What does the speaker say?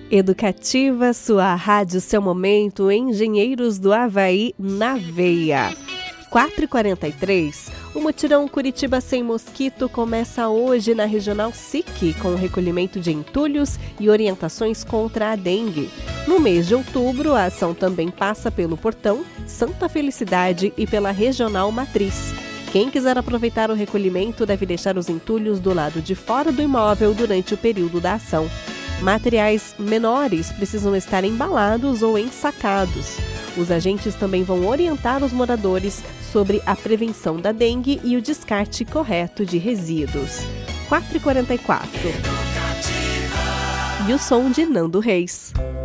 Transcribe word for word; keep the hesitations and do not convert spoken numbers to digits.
Educativa, sua rádio, seu momento, Engenheiros do Havaí na veia. quatro e quarenta e três, o mutirão Curitiba Sem Mosquito começa hoje na Regional S I C, com o recolhimento de entulhos e orientações contra a dengue. No mês de outubro, a ação também passa pelo Portão, Santa Felicidade e pela Regional Matriz. Quem quiser aproveitar o recolhimento deve deixar os entulhos do lado de fora do imóvel durante o período da ação. Materiais menores precisam estar embalados ou ensacados. Os agentes também vão orientar os moradores sobre a prevenção da dengue e o descarte correto de resíduos. quatro e quarenta e quatro. E o som de Nando Reis.